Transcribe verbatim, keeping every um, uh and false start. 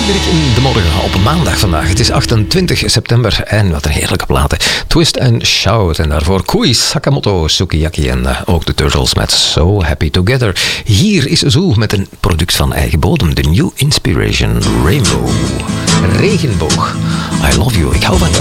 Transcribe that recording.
Hendrik in de morgen op een maandag vandaag. Het is achtentwintig september en wat een heerlijke platen. Twist and Shout en daarvoor Kui Sakamoto, Sukiyaki en uh, ook de Turtles met So Happy Together. Hier is Zoe met een product van eigen bodem, de New Inspiration Rainbow. Regenboog. I love you, ik hou van jou.